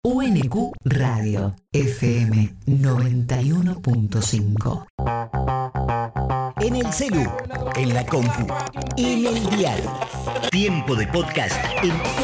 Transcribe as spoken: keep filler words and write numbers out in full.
U N Q Radio, F M noventa y uno punto cinco. En el celu, en la compu, en el diario. Tiempo de podcast en